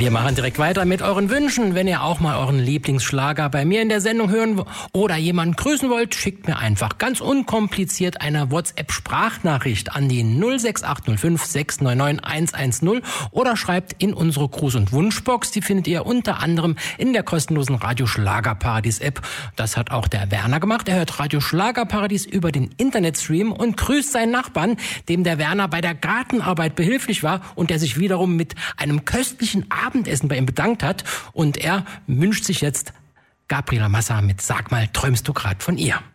Wir machen direkt weiter mit euren Wünschen. Wenn ihr auch mal euren Lieblingsschlager bei mir in der Sendung hören oder jemanden grüßen wollt, schickt mir einfach ganz unkompliziert eine WhatsApp-Sprachnachricht an die 06805 699 110 oder schreibt in unsere Gruß- und Wunschbox. Die findet ihr unter anderem in der kostenlosen Radio Schlagerparadies-App. Das hat auch der Werner gemacht. Er hört Radio Schlagerparadies über den Internetstream und grüßt seinen Nachbarn, dem der Werner bei der Gartenarbeit behilflich war und der sich wiederum mit einem köstlichen Abendessen bei ihm bedankt hat. Und er wünscht sich jetzt Gabriela Massa mit Sag mal, träumst du grad von ihr?